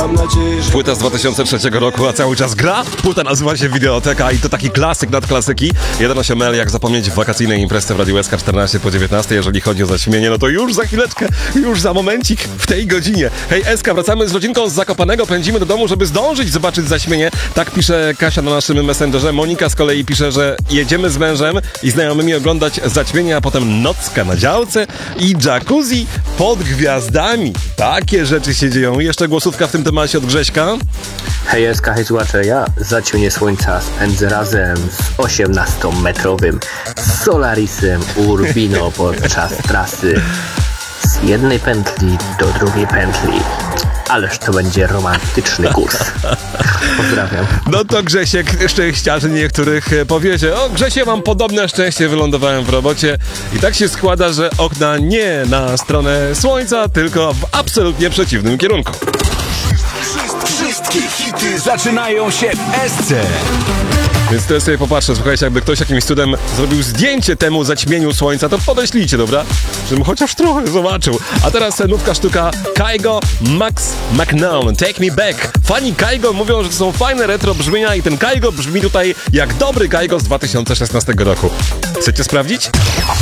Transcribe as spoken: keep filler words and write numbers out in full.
mam nadzieję, że... Płyta z dwa tysiące trzeciego roku, a cały czas gra. Płyta nazywa się Wideoteka i to taki klasyk nad klasyki. jeden osiem L, jak zapomnieć w wakacyjnej imprezie w Radiu S K czternaście po dziewiętnastej. Jeżeli chodzi o zaćmienie, no to już za chwileczkę, już za momencik w tej godzinie. Hej S K, wracamy z rodzinką z Zakopanego, pędzimy do domu, żeby zdążyć zobaczyć zaćmienie. Tak pisze Kasia na naszym Messengerze. Monika z kolei pisze, że jedziemy z mężem i znajomymi oglądać zaćmienie, a potem nocka na działce i jacuzzi pod gwiazdami. Takie rzeczy się dzieją. Jeszcze głosówka w tym temacie od Grześka. Hej S K, hej słuchacze, ja zaćmienie słońca spędzę razem z osiemnastometrowym Solarisem Urbino podczas trasy z jednej pętli do drugiej pętli. Ależ to będzie romantyczny kurs. Pozdrawiam. No to Grzesiek, szczęściarzy niektórych powiecie: o Grzesie, mam podobne szczęście, wylądowałem w robocie i tak się składa, że okna nie na stronę słońca, tylko w absolutnie przeciwnym kierunku. Wszystkie hity zaczynają się w S C. Więc teraz sobie popatrzę, słuchajcie, jakby ktoś jakimś cudem zrobił zdjęcie temu zaćmieniu słońca, to podeślijcie, dobra? Żebym chociaż trochę zobaczył. A teraz nówka sztuka Kygo, Max McNown, Take Me Back. Fani Kygo mówią, że to są fajne retro brzmienia i ten Kygo brzmi tutaj jak dobry Kygo z dwa tysiące szesnastego roku. Chcecie sprawdzić?